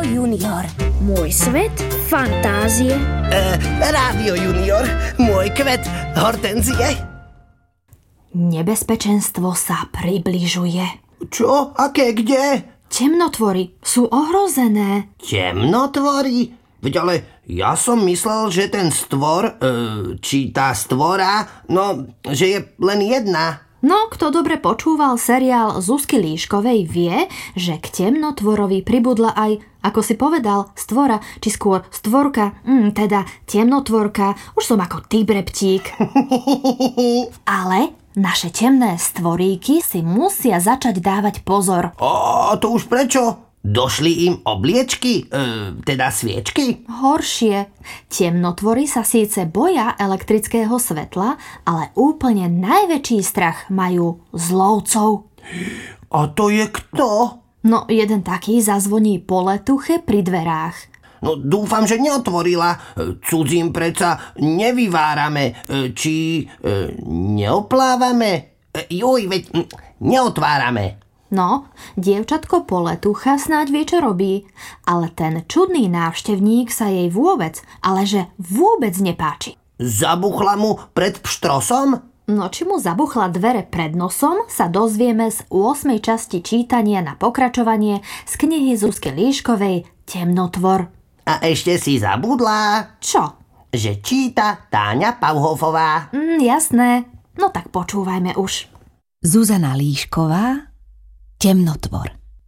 Junior. Môj svet fantázie. Rádio Junior. Môj kvet hortenzie. Nebezpečenstvo sa približuje. Čo? Aké? Kde? Temnotvory sú ohrozené. Temnotvory? Veď ale ja som myslel, že ten stvor, či tá stvora, no, že je len jedna. No, kto dobre počúval seriál Zuzky Líškovej, vie, že k temnotvorovi pribudla aj, ako si povedal, stvora, či skôr stvorka, teda temnotvorka. Už som ako ty, breptík. Ale naše temné stvoríky si musia začať dávať pozor. A to už prečo? Došli im obliečky, teda sviečky? Horšie. Temnotvory sa síce boja elektrického svetla, ale úplne najväčší strach majú z lovcov. A to je kto? No, jeden taký zazvoní po letuche pri dverách. No dúfam, že neotvorila. Cudzím predsa nevyvárame, či neoplávame. Juj, veď neotvárame. No, dievčatko Poletucha snáď vie, čo robí, ale ten čudný návštevník sa jej vôbec, ale že vôbec nepáči. Zabuchla mu pred pštrosom? No, či mu zabuchla dvere pred nosom, sa dozvieme z 8. časti čítania na pokračovanie z knihy Zuzky Líškovej Temnotvor. A ešte si zabudla? Čo? Že číta Táňa Pauhofová. Jasné, no tak počúvajme už. Zuzana Líšková, Temnotvor.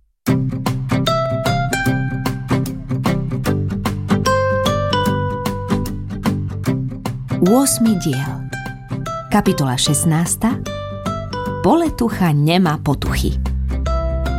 8. diel. Kapitola 16. Poletucha nemá potuchy.